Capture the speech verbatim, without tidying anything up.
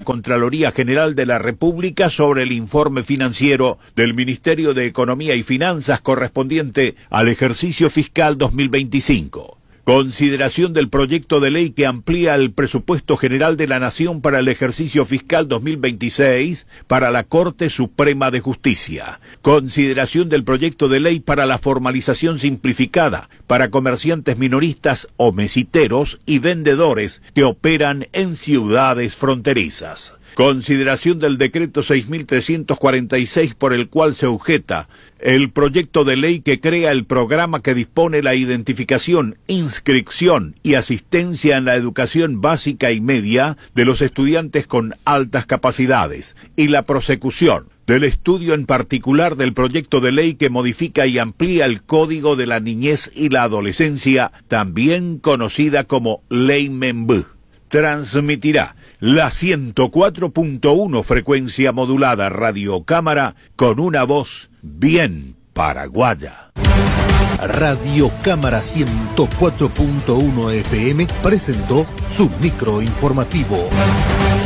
Contraloría General de la República sobre el informe financiero del Ministerio de Economía y Finanzas correspondiente al ejercicio fiscal dos mil veinticinco. Consideración del proyecto de ley que amplía el presupuesto general de la Nación para el ejercicio fiscal dos mil veintiséis para la Corte Suprema de Justicia. Consideración del proyecto de ley para la formalización simplificada para comerciantes minoristas o mesiteros y vendedores que operan en ciudades fronterizas. Consideración del decreto seis mil trescientos cuarenta y seis por el cual se objeta el proyecto de ley que crea el programa que dispone la identificación, inscripción y asistencia en la educación básica y media de los estudiantes con altas capacidades y la prosecución del estudio en particular del proyecto de ley que modifica y amplía el Código de la Niñez y la Adolescencia, también conocida como Ley Membú. Transmitirá la ciento cuatro punto uno frecuencia modulada Radio Cámara con una voz bien paraguaya. Radio Cámara ciento cuatro punto uno F M presentó su micro informativo.